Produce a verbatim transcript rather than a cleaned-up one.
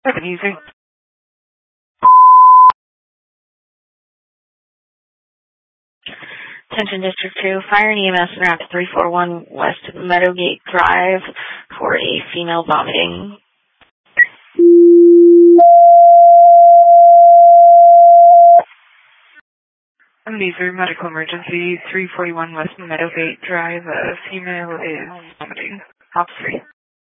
That's easy. Attention District two, fire and E M S route three four one west of Meadowgate Drive for a female vomiting. These are medical emergency, three forty-one West Meadowgate Drive. A female is vomiting. Ops three.